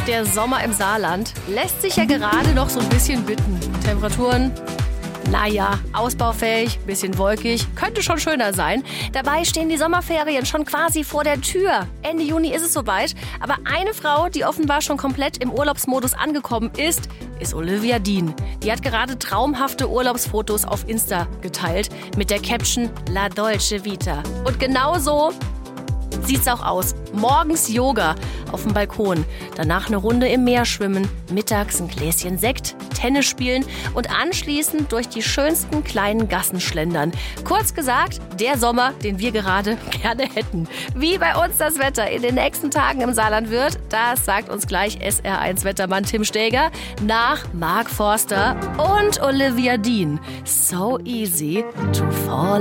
Der Sommer im Saarland lässt sich ja gerade noch so ein bisschen bitten. Temperaturen, naja, ausbaufähig, bisschen wolkig, könnte schon schöner sein. Dabei stehen die Sommerferien schon quasi vor der Tür. Ende Juni ist es soweit. Aber eine Frau, die offenbar schon komplett im Urlaubsmodus angekommen ist Olivia Dean. Die hat gerade traumhafte Urlaubsfotos auf Insta geteilt mit der Caption La Dolce Vita. Und genau so sieht's auch aus. Morgens Yoga auf dem Balkon, danach eine Runde im Meer schwimmen, mittags ein Gläschen Sekt, Tennis spielen und anschließend durch die schönsten kleinen Gassen schlendern. Kurz gesagt, der Sommer, den wir gerade gerne hätten. Wie bei uns das Wetter in den nächsten Tagen im Saarland wird, das sagt uns gleich SR1-Wettermann Tim Steger nach Mark Forster und Olivia Dean. So easy to fall